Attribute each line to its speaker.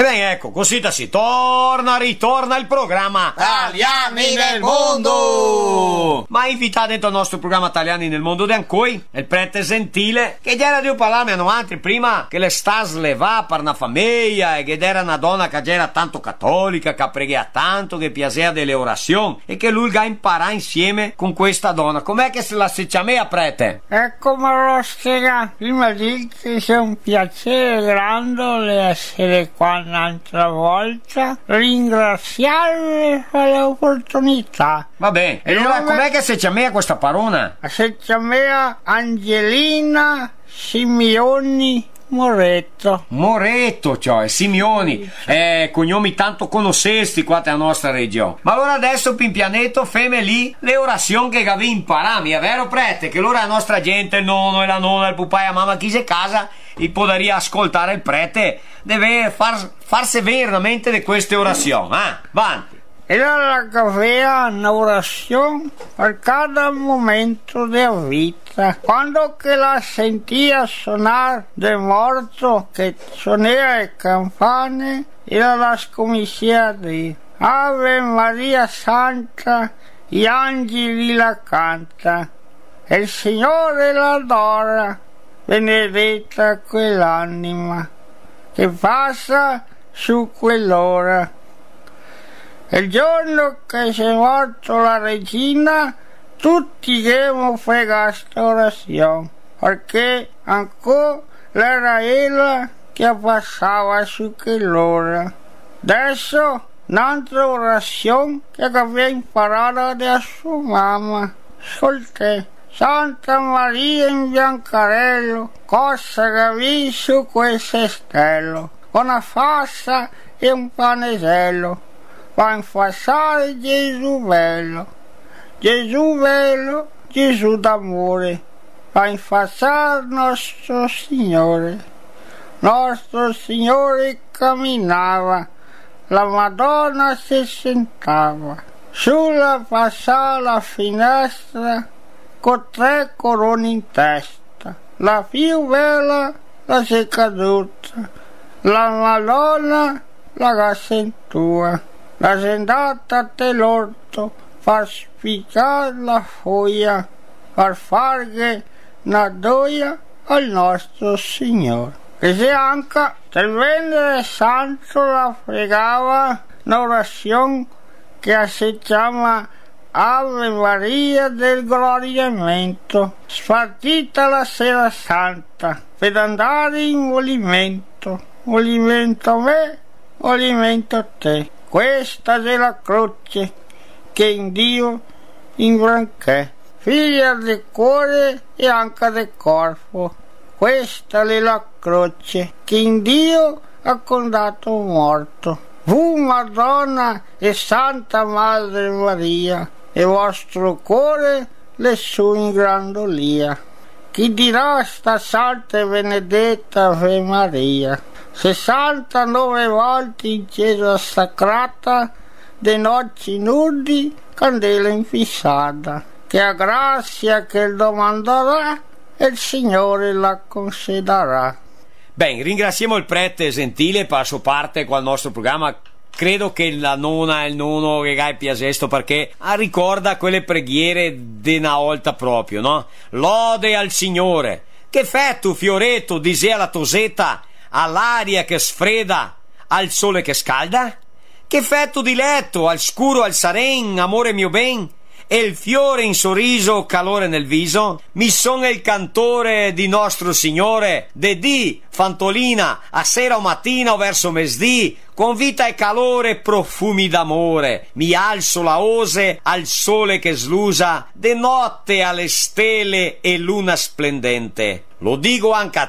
Speaker 1: bene, ecco, così ritorna il programma
Speaker 2: Italiani nel mondo!
Speaker 1: Ma invitato dentro il nostro programma Italiani nel mondo di Ancoi, il prete gentile, che già era di parlarmi avanti prima che le sta slevà per una famiglia e che era una donna che già era tanto cattolica, che pregava tanto, che piaceva delle orazioni e che lui ga imparà insieme con questa donna. Com'è che se la si chiama, prete?
Speaker 3: Ecco, me lo spiega. Prima di che sia un piacere grande essere qua un'altra volta, ringraziarvi per l'opportunità.
Speaker 1: Va bene, e allora com'è che si chiama questa parola?
Speaker 3: Si chiama Angelina Simeoni Moretto, cioè Simeoni, cognomi tanto conoscesti qua nella nostra regione. Ma allora adesso pianetto femme lì le orazioni che avevi imparato, è vero prete? Che allora la nostra gente, il nonno e la nonna, il papà e la mamma, chi c'è casa, e poteria ascoltare il prete, deve farsi veramente di queste orazioni, Avanti. Era la aveva un'orazione per cada momento della vita. Quando che la sentia suonare del morto che suonava le campane, era la scomincia a dire: Ave Maria Santa, gli angeli la canta, e il Signore l'adora, benedetta quell'anima che passa su quell'ora. Il giorno che si è morto la regina, tutti abbiamo fregato questa orazione, perché ancora era ella che passava su quell'ora. Adesso un'altra orazione che aveva imparato da sua mamma. Ascolta: Santa Maria in Biancarello, cosa che avevi su quel cestello, una fassa e un panesello. Va a infassare Gesù bello, Gesù d'amore, va a infassare nostro Signore camminava, la Madonna si sentava, sulla passata finestra con 3 corone in testa, la più bella la si è caduta, la Madonna la gassa in tua. La sentata dell'orto per spiccare la foglia, per fare una gioia al nostro Signore. E se anche il Venere Santo la pregava un'orazione che si chiama Ave Maria del Gloriamento, spartita la sera santa, per andare in movimento a me, movimento a te. Questa è la croce che in Dio imbranché, figlia del cuore e anche del corpo. Questa è la croce che in Dio ha condato morto. Fu Madonna e Santa Madre Maria, e vostro cuore le sue ingrandolia. Chi dirà sta santa e benedetta Ave Maria? 69 volte in chiesa sacrata, de noci nudi, candela infissata, che a grazia che il domanderà, e il Signore la concederà.
Speaker 1: Bene, ringraziamo il prete gentile per la sua parte qua al nostro programma. Credo che la nonna e il nonno regai piacesto perché ricorda quelle preghiere di una volta proprio, no? Lode al Signore. Che fai tu, fioretto, diceva la tosetta, all'aria che sfreda, al sole che scalda? Che fetto di letto, al scuro, al saren, amore mio ben, e il fiore in sorriso, calore nel viso? Mi son il cantore di nostro Signore, de dì, fantolina, a sera o mattina o verso mesdì, con vita e calore, profumi d'amore, mi alzo la ose al sole che slusa, de notte alle stelle e luna splendente. Lo dico anche a